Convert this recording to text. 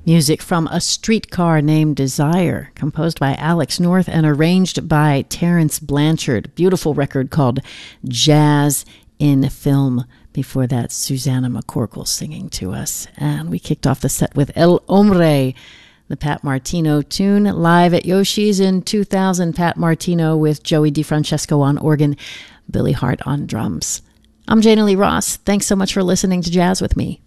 Music from A Streetcar Named Desire, composed by Alex North and arranged by Terence Blanchard. Beautiful record called Jazz in Film. Before that, Susanna McCorkle singing to us. And we kicked off the set with El Hombre, the Pat Martino tune, live at Yoshi's in 2000. Pat Martino with Joey DeFrancesco on organ, Billy Hart on drums. I'm Jana Lee Ross. Thanks so much for listening to Jazz with me.